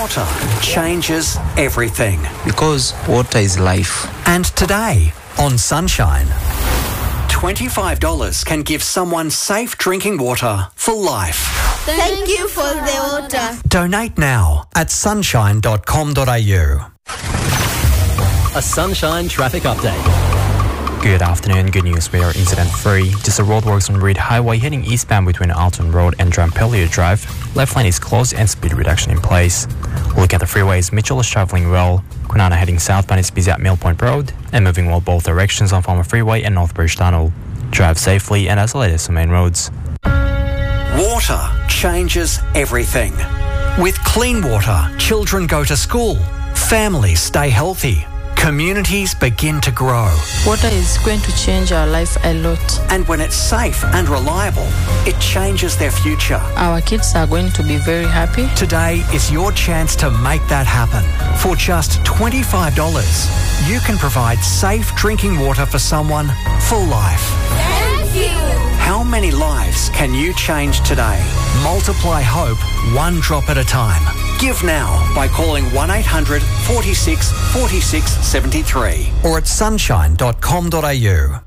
Water changes everything. Because water is life. And today on Sunshine, $25 can give someone safe drinking water for life. Thank you for the water. Donate now at sunshine.com.au. A Sunshine traffic update. Good afternoon, good news, we are incident-free. Just the roadworks on Reed Highway heading eastbound between Alton Road and Drampellier Drive. Left lane is closed and speed reduction in place. Looking at the freeways, Mitchell is travelling well. Kwinana heading southbound is busy at Mill Point Road and moving well both directions on Farmer Freeway and Northbridge Tunnel. Drive safely and isolated some main roads. Water changes everything. With clean water, children go to school, families stay healthy, communities begin to grow. Water is going to change our life a lot. And when it's safe and reliable, it changes their future. Our kids are going to be very happy. Today is your chance to make that happen. For just $25, you can provide safe drinking water for someone for life. Thank you. How many lives can you change today? Multiply hope one drop at a time. Give now by calling 1800 46 46 73 or at sunshine.com.au.